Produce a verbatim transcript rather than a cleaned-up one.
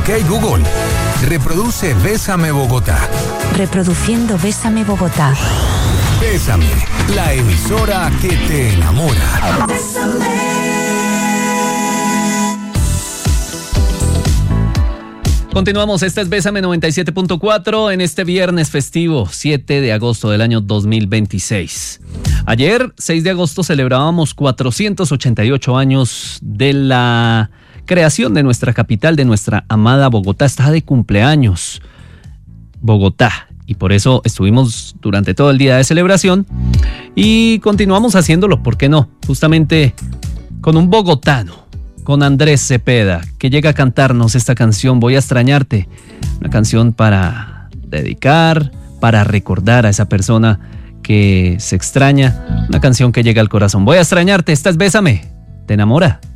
Ok, Google, reproduce Bésame Bogotá. Reproduciendo Bésame Bogotá. Bésame, la emisora que te enamora. Continuamos, esta es Bésame noventa y siete punto cuatro en este viernes festivo, siete de agosto del año dos mil veintiséis. Ayer, seis de agosto, celebrábamos cuatrocientos ochenta y ocho años de la creación de nuestra capital, de nuestra amada Bogotá. Está de cumpleaños Bogotá y por eso estuvimos durante todo el día de celebración y continuamos haciéndolo, ¿por qué no? Justamente con un bogotano, con Andrés Cepeda, que llega a cantarnos esta canción, Voy a extrañarte, una canción para dedicar, para recordar a esa persona que se extraña, una canción que llega al corazón. Voy a extrañarte, esta es Bésame, ¿te enamora?